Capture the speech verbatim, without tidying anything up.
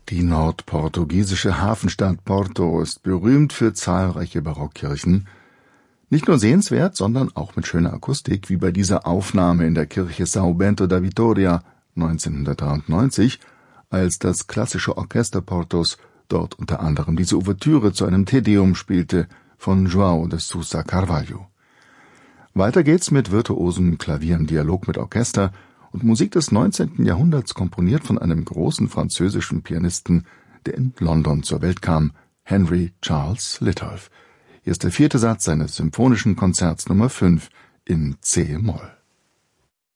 Die nordportugiesische Hafenstadt Porto ist berühmt für zahlreiche Barockkirchen. Nicht nur sehenswert, sondern auch mit schöner Akustik, wie bei dieser Aufnahme in der Kirche São Bento da Vitória neunzehnhundertdreiundneunzig, als das klassische Orchester Portos dort unter anderem diese Ouvertüre zu einem Te Deum spielte von João de Sousa Carvalho. Weiter geht's mit virtuosem Klavier im Dialog mit Orchester und Musik des neunzehnten Jahrhunderts, komponiert von einem großen französischen Pianisten, der in London zur Welt kam, Henry Charles Litolff. Hier ist der vierte Satz seines symphonischen Konzerts Nummer fünf in C-Moll.